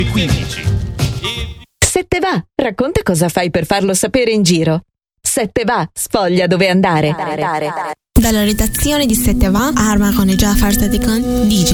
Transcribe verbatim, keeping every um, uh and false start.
quindici. Sette va, racconta cosa fai per farlo sapere in giro. Sette va, sfoglia dove andare. Dalla redazione di Sette va, Arma con Jafar Sadikan, D J.